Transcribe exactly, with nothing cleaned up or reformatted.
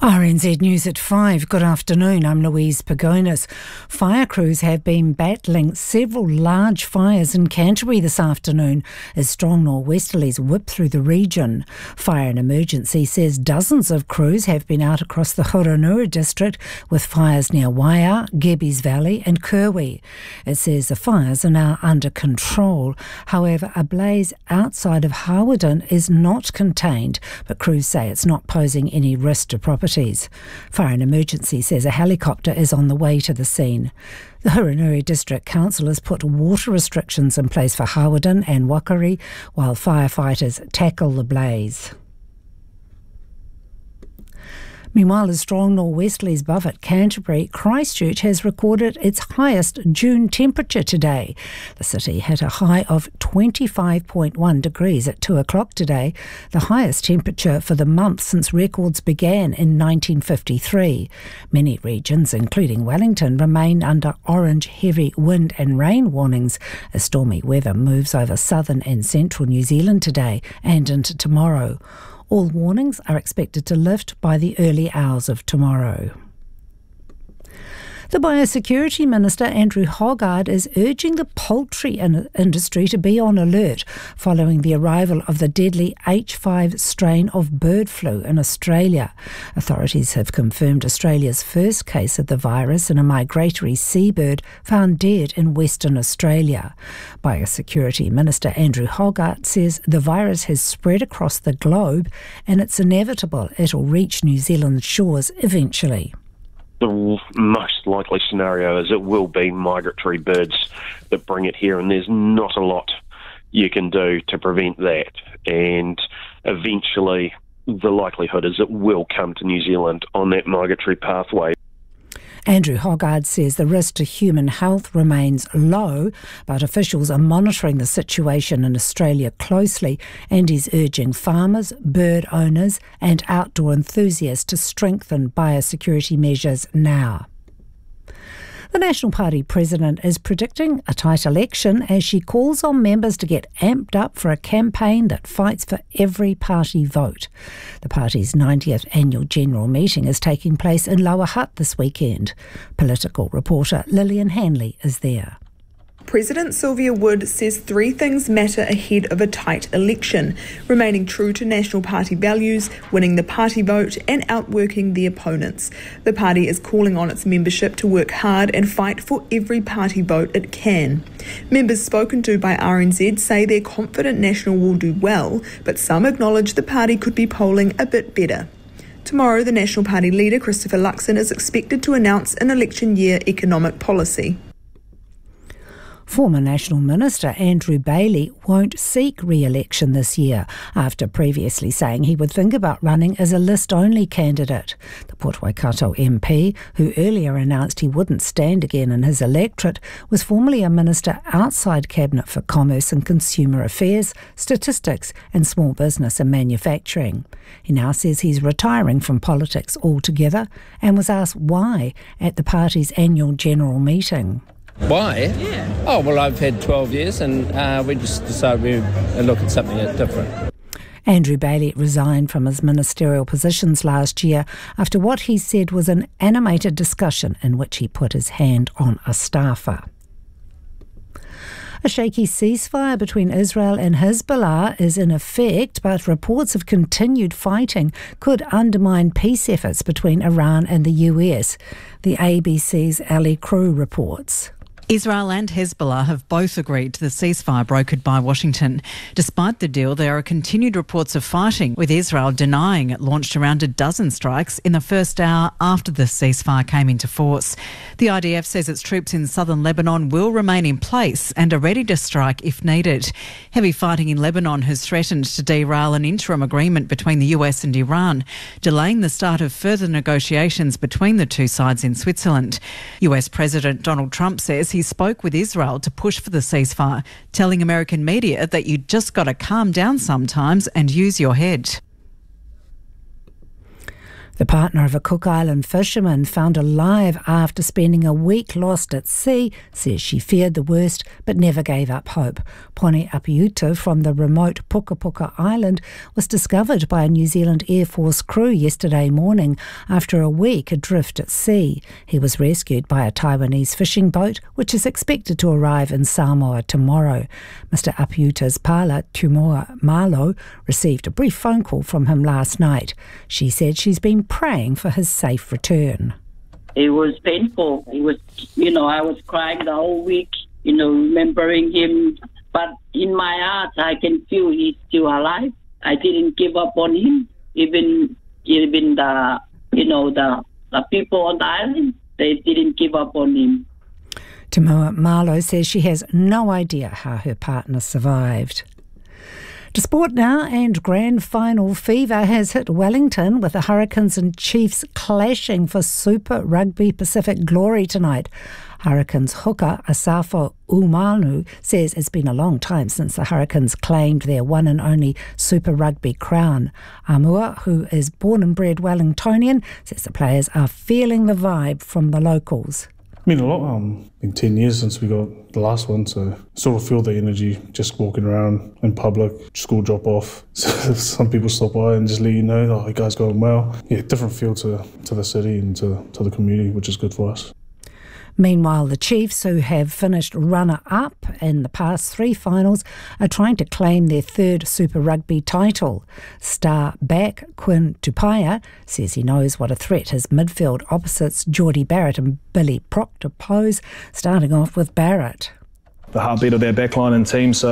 R N Z News at five. Good afternoon, I'm Louise Pagonis. Fire crews have been battling several large fires in Canterbury this afternoon as strong nor'westerlies whip through the region. Fire and Emergency says dozens of crews have been out across the Huronura district with fires near Waiā, Gebbies Valley and Kirwi. It says the fires are now under control. However, a blaze outside of Hawarden is not contained, but crews say it's not posing any risk to property. Fire and Emergency says a helicopter is on the way to the scene. The Huronura District Council has put water restrictions in place for Hawarden and Wakari while firefighters tackle the blaze. Meanwhile, as strong nor'westerlies buffet Canterbury, Christchurch has recorded its highest June temperature today. The city had a high of twenty-five point one degrees at two o'clock today, the highest temperature for the month since records began in nineteen fifty-three. Many regions, including Wellington, remain under orange heavy wind and rain warnings as stormy weather moves over southern and central New Zealand today and into tomorrow. All warnings are expected to lift by the early hours of tomorrow. The Biosecurity Minister, Andrew Hoggard, is urging the poultry in- industry to be on alert following the arrival of the deadly H five strain of bird flu in Australia. Authorities have confirmed Australia's first case of the virus in a migratory seabird found dead in Western Australia. Biosecurity Minister Andrew Hoggard says the virus has spread across the globe and it's inevitable it'll reach New Zealand's shores eventually. The most likely scenario is it will be migratory birds that bring it here, and there's not a lot you can do to prevent that. And eventually, the likelihood is it will come to New Zealand on that migratory pathway. Andrew Hoggard says the risk to human health remains low, but officials are monitoring the situation in Australia closely and is urging farmers, bird owners and outdoor enthusiasts to strengthen biosecurity measures now. The National Party president is predicting a tight election as she calls on members to get amped up for a campaign that fights for every party vote. The party's ninetieth annual general meeting is taking place in Lower Hutt this weekend. Political reporter Lillian Hanley is there. President Sylvia Wood says three things matter ahead of a tight election: remaining true to National Party values, winning the party vote and outworking the opponents. The party is calling on its membership to work hard and fight for every party vote it can. Members spoken to by R N Z say they're confident National will do well, but some acknowledge the party could be polling a bit better. Tomorrow, the National Party leader Christopher Luxon is expected to announce an election year economic policy. Former National Minister Andrew Bailey won't seek re-election this year after previously saying he would think about running as a list-only candidate. The Port Waikato M P, who earlier announced he wouldn't stand again in his electorate, was formerly a minister outside Cabinet for Commerce and Consumer Affairs, Statistics and Small Business and Manufacturing. He now says he's retiring from politics altogether and was asked why at the party's annual general meeting. Why? Yeah. Oh, well, I've had twelve years and uh, we just decided we'd look at something different. Andrew Bailey resigned from his ministerial positions last year after what he said was an animated discussion in which he put his hand on a staffer. A shaky ceasefire between Israel and Hezbollah is in effect, but reports of continued fighting could undermine peace efforts between Iran and the U S. The A B C's Ali Crew reports. Israel and Hezbollah have both agreed to the ceasefire brokered by Washington. Despite the deal, there are continued reports of fighting, with Israel denying it launched around a dozen strikes in the first hour after the ceasefire came into force. The I D F says its troops in southern Lebanon will remain in place and are ready to strike if needed. Heavy fighting in Lebanon has threatened to derail an interim agreement between the U S and Iran, delaying the start of further negotiations between the two sides in Switzerland. U S President Donald Trump says he spoke with Israel to push for the ceasefire, telling American media that you just got to calm down sometimes and use your head. The partner of a Cook Island fisherman found alive after spending a week lost at sea says she feared the worst but never gave up hope. Pone Apiutu from the remote Puka Puka Island was discovered by a New Zealand Air Force crew yesterday morning after a week adrift at sea. He was rescued by a Taiwanese fishing boat which is expected to arrive in Samoa tomorrow. Mister Apiutu's pala, Tumoa Malo, received a brief phone call from him last night. She said she's been praying for his safe return. It was painful. It was, you know, I was crying the whole week, you know, remembering him. But in my heart, I can feel he's still alive. I didn't give up on him. Even, even the, you know, the, the people on the island, they didn't give up on him. Tumoa Malo says she has no idea how her partner survived. To sport now, and grand final fever has hit Wellington with the Hurricanes and Chiefs clashing for Super Rugby Pacific glory tonight. Hurricanes hooker Asafo Umanu says it's been a long time since the Hurricanes claimed their one and only Super Rugby crown. Amua, who is born and bred Wellingtonian, says the players are feeling the vibe from the locals. I mean, a lot. Um, been ten years since we got the last one, so sort of feel the energy just walking around in public, school drop off. Some people stop by and just let you know, oh, you guys going well. Yeah, different feel to, to the city and to, to the community, which is good for us. Meanwhile, the Chiefs, who have finished runner-up in the past three finals, are trying to claim their third Super Rugby title. Star back Quinn Tupaia says he knows what a threat his midfield opposites Geordie Barrett and Billy Proctor pose, starting off with Barrett. The heartbeat of their backline and team, so